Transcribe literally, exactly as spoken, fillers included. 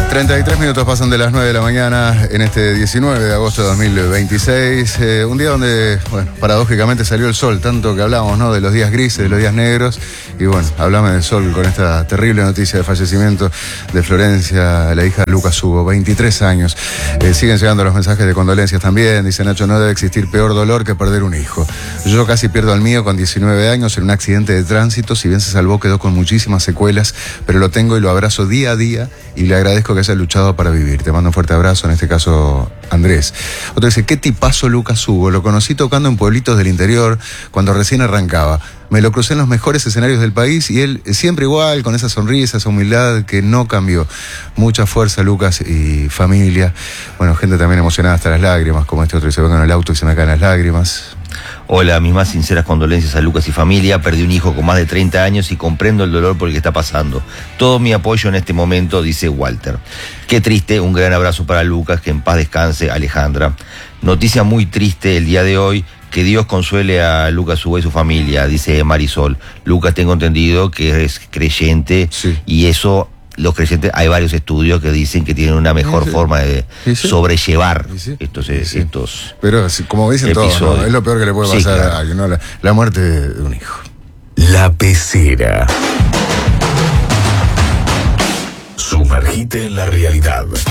treinta y tres minutos pasan de las nueve de la mañana en este diecinueve de agosto de dos mil veintiséis. Eh, un día donde, bueno, paradójicamente salió el sol, tanto que hablamos, ¿no?, de los días grises, de los días negros. Y bueno, hablame del sol con esta terrible noticia de fallecimiento de Florencia, la hija de Lucas Hugo, veintitrés años. Eh, siguen llegando los mensajes de condolencias también. Dice Nacho, no debe existir peor dolor que perder un hijo. Yo casi pierdo al mío con diecinueve años en un accidente de tránsito. Si bien se salvó, quedó con muchísimas secuelas, pero lo tengo y lo abrazo día a día y le agradezco que haya luchado para vivir. Te mando un fuerte abrazo, en este caso Andrés. Otro dice, qué tipazo Lucas Hugo, lo conocí tocando en pueblitos del interior cuando recién arrancaba. Me lo crucé en los mejores escenarios del país y él siempre igual, con esa sonrisa, esa humildad que no cambió. Mucha fuerza, Lucas y familia. Bueno, gente también emocionada hasta las lágrimas, como este otro que se venga en el auto y se me caen las lágrimas. Hola, mis más sinceras condolencias a Lucas y familia. Perdí un hijo con más de treinta años y comprendo el dolor por el que está pasando. Todo mi apoyo en este momento, dice Walter. Qué triste, un gran abrazo para Lucas, que en paz descanse, Alejandra. Noticia muy triste el día de hoy. Que Dios consuele a Lucas Hugo y su familia, dice Marisol. Lucas, tengo entendido que es creyente, sí. Y eso, los creyentes, hay varios estudios que dicen que tienen una mejor sí. forma de sí, sí. sobrellevar sí. estos, sí, sí. estos Pero como dicen todos, ¿no? Es lo peor que le puede pasar sí, claro. a alguien, ¿no? La, la muerte de un hijo. La Pecera. Sumergite en la realidad.